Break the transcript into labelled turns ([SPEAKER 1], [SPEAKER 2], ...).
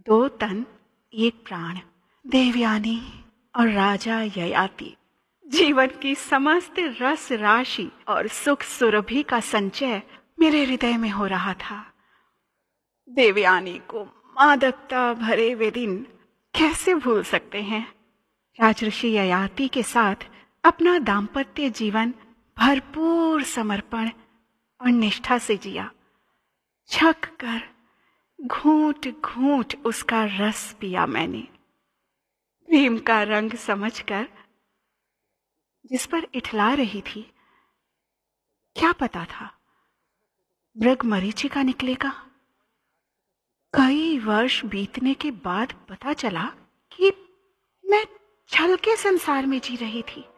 [SPEAKER 1] दो तन एक प्राण, देवयानी और राजा ययाति। जीवन की समस्त रस राशि और सुख सुरभि का संचय मेरे हृदय में हो रहा था। देवयानी को मादकता भरे वे दिन कैसे भूल सकते हैं। राजऋषि ययाति के साथ अपना दाम्पत्य जीवन भरपूर समर्पण और निष्ठा से जिया। छक कर घूंट घूंट उसका रस पिया मैंने। प्रेम का रंग समझकर जिस पर इठला रही थी, क्या पता था मृग मरीचिका निकलेगा। कई वर्ष बीतने के बाद पता चला कि मैं छल के संसार में जी रही थी।